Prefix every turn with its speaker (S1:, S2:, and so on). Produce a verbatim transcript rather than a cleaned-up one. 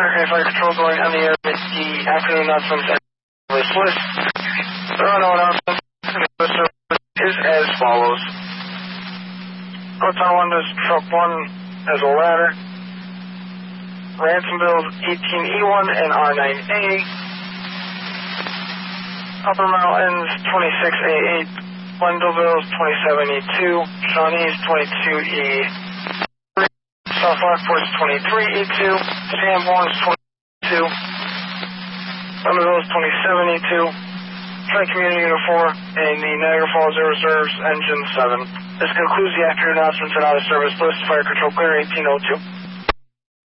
S1: Okay, Fire Control going on the air with the afternoon announcements and list list. There are no announcements. The service is as follows. Proton one is Truck one as a ladder. Ransomville eighteen E one and R nine A. Upper Mountains twenty-six A eight. Wendellville twenty-seven E two. Shawnee's twenty-two E three. South Lockport's twenty-three E two. Sanborn's twenty-two. Somerville's twenty-seven E two. Tri-Community Unit four and the Niagara Falls Air Reserve's Engine seven. This concludes the afternoon announcements and out of service list. Fire Control clear eighteen oh two.